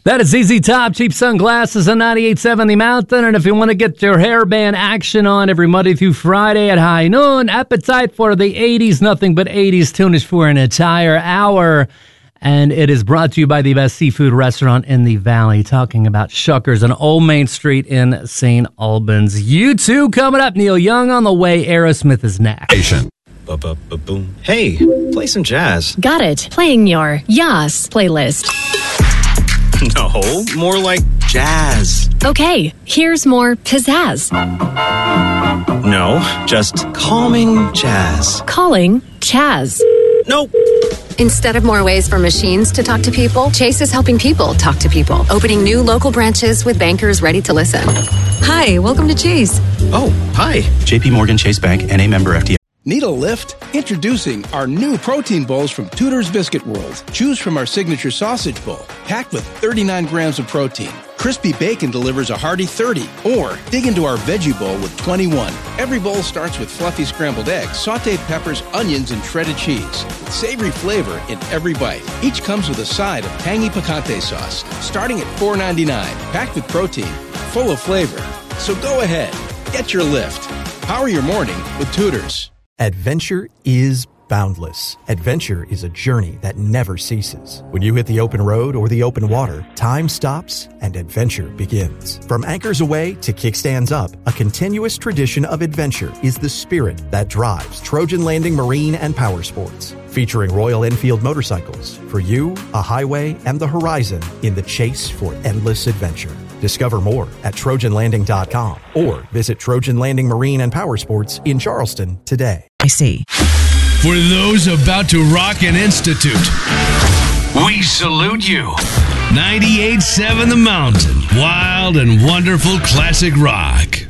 That is ZZ Top, Cheap Sunglasses on 98.7 The Mountain. And if you want to get your hairband action on every Monday through Friday at high noon, appetite for the 80s, nothing but 80s tunage for an entire hour. And it is brought to you by the best seafood restaurant in the Valley, talking about Shuckers on Old Main Street in St. Albans. U2 coming up, Neil Young on the way, Aerosmith is next. Ba-ba-ba-boom. Hey, play some jazz. Got it. Playing your Yas playlist. No, more like jazz. Okay, here's more pizzazz. No, just calming jazz. Calling Chaz. Nope. Instead of more ways for machines to talk to people, Chase is helping people talk to people, opening new local branches with bankers ready to listen. Hi, welcome to Chase. Oh, hi. JP Morgan Chase Bank, N.A. member FDIC. Need a lift? Introducing our new protein bowls from Tudor's Biscuit World. Choose from our signature sausage bowl, packed with 39 grams of protein. Crispy bacon delivers a hearty 30. Or dig into our veggie bowl with 21. Every bowl starts with fluffy scrambled eggs, sauteed peppers, onions, and shredded cheese, with savory flavor in every bite. Each comes with a side of tangy picante sauce, starting at $4.99. Packed with protein, full of flavor. So go ahead, get your lift. Power your morning with Tudor's. Adventure is boundless. Adventure is a journey that never ceases. When you hit the open road or the open water, time stops and adventure begins. From anchors away to kickstands up, a continuous tradition of adventure is the spirit that drives Trojan Landing Marine and Power Sports. Featuring Royal Enfield motorcycles, for you, a highway, and the horizon in the chase for endless adventure. Discover more at TrojanLanding.com or visit Trojan Landing Marine and Power Sports in Charleston today. I see. For those about to rock an institute, we salute you. 98.7 The Mountain, wild and wonderful classic rock.